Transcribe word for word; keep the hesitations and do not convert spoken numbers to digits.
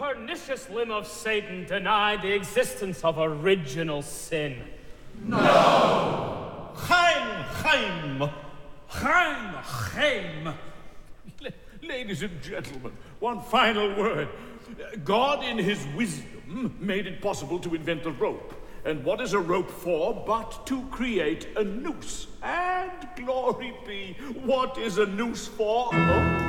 pernicious limb of Satan deny the existence of original sin? No! Chaim, Chaim! Chaim, Chaim! Ladies and gentlemen, one final word. God, in his wisdom, made it possible to invent a rope. And what is a rope for but to create a noose? And glory be, what is a noose for? Oh.